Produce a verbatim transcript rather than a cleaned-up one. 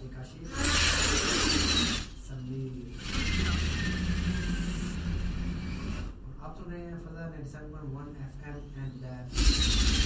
DJ Kashif Sameer. आप सुन रहे हैं फजा ninety seven point one F M and